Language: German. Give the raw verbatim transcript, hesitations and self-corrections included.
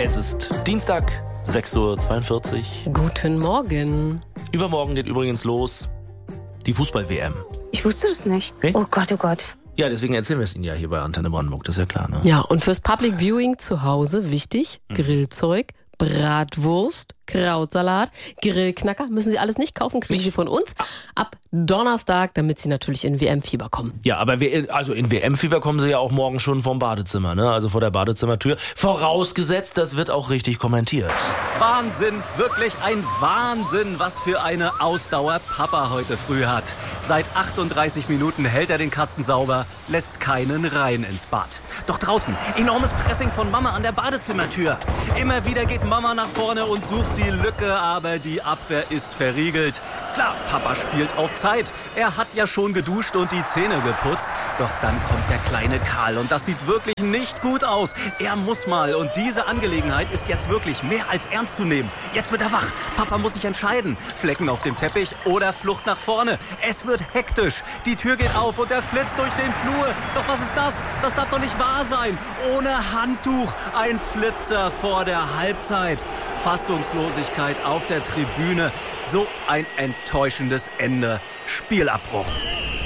Es ist Dienstag, sechs Uhr zweiundvierzig. Guten Morgen. Übermorgen geht übrigens los die Fußball-W M. Ich wusste das nicht. Nee? Oh Gott, oh Gott. Ja, deswegen erzählen wir es Ihnen ja hier bei Antenne Brandenburg, das ist ja klar, ne? Ja, und fürs Public Viewing zu Hause wichtig, mhm. Grillzeug, Bratwurst, Krautsalat, Grillknacker, müssen Sie alles nicht kaufen, kriegen Sie von uns ab Donnerstag, damit Sie natürlich in W M-Fieber kommen. Ja, aber wir, also in W M-Fieber kommen Sie ja auch morgen schon vom Badezimmer, ne? Also vor der Badezimmertür. Vorausgesetzt, das wird auch richtig kommentiert. Wahnsinn, wirklich ein Wahnsinn, was für eine Ausdauer Papa heute früh hat. Seit achtunddreißig Minuten hält er den Kasten sauber, lässt keinen rein ins Bad. Doch draußen, enormes Pressing von Mama an der Badezimmertür. Immer wieder geht Mama nach vorne und sucht die Lücke, aber die Abwehr ist verriegelt. Klar, Papa spielt auf Zeit. Er hat ja schon geduscht und die Zähne geputzt. Doch dann kommt der kleine Karl und das sieht wirklich nicht gut aus. Er muss mal und diese Angelegenheit ist jetzt wirklich mehr als ernst zu nehmen. Jetzt wird er wach. Papa muss sich entscheiden. Flecken auf dem Teppich oder Flucht nach vorne. Es wird hektisch. Die Tür geht auf und er flitzt durch den Flur. Doch was ist das? Das darf doch nicht wahr sein. Ohne Handtuch. Ein Flitzer vor der Halbzeit. Fassungslosigkeit auf der Tribüne. So ein enttäuschendes Ende. Spielabbruch.